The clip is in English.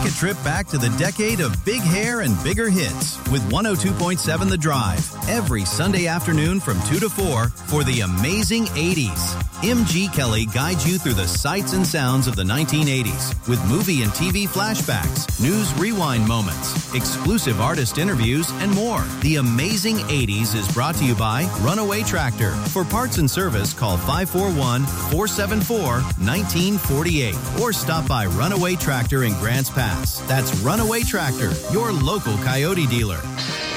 Take a trip back to the decade of big hair and bigger hits with 102.7 The Drive every Sunday afternoon from 2 to 4 for the amazing 80s. M.G. Kelly guides you through the sights and sounds of the 1980s with movie and TV flashbacks, news rewind moments, exclusive artist interviews, and more. The amazing 80s is brought to you by Runaway Tractor. For parts and service, call 541-474-1948 or stop by Runaway Tractor in Grants Pass. That's Runaway Tractor, your local Coyote dealer.